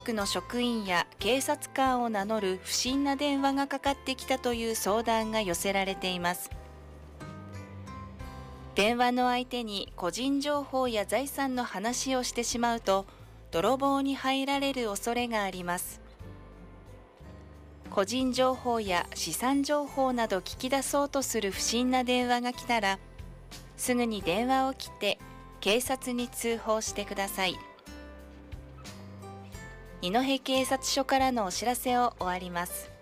区の職員や警察官を名乗る不審な電話がかかってきたという相談が寄せられています。電話の相手に個人情報や財産の話をしてしまうと、泥棒に入られる恐れがあります。個人情報や資産情報など聞き出そうとする不審な電話が来たら、すぐに電話を切って警察に通報してください。二戸警察署からのお知らせを終わります。